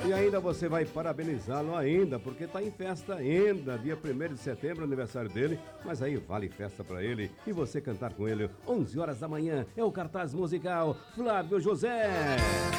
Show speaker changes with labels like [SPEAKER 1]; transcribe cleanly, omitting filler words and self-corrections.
[SPEAKER 1] E ainda você vai parabenizá-lo ainda, porque tá em festa ainda, dia 1º de setembro, aniversário dele, mas aí vale festa pra ele e você cantar com ele 11 horas da manhã, é o cartaz musical Flávio José.